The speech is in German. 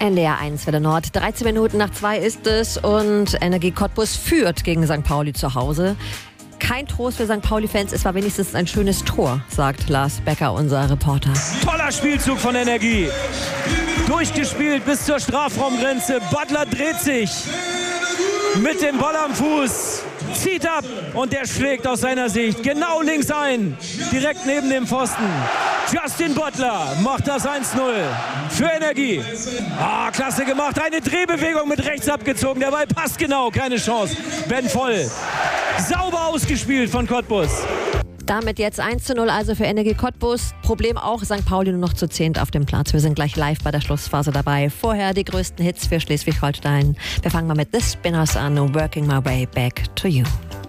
NDR 1 Welle Nord. 13 Minuten nach 2 ist es und Energie Cottbus führt gegen St. Pauli zu Hause. Kein Trost für St. Pauli-Fans, es war wenigstens ein schönes Tor, sagt Lars Becker, unser Reporter. Toller Spielzug von Energie. Durchgespielt bis zur Strafraumgrenze. Butler dreht sich mit dem Ball am Fuß, zieht ab und der schlägt aus seiner Sicht genau links ein, direkt neben dem Pfosten. Justin Butler macht das 1-0 für Energie. Klasse gemacht, eine Drehbewegung mit rechts abgezogen, der Ball passt genau, keine Chance. Ben voll, sauber ausgespielt von Cottbus. Damit jetzt 1-0 also für Energie Cottbus. Problem auch, St. Pauli nur noch zu 10 auf dem Platz. Wir sind gleich live bei der Schlussphase dabei. Vorher die größten Hits für Schleswig-Holstein. Wir fangen mal mit The Spinners an, Working My Way Back to You.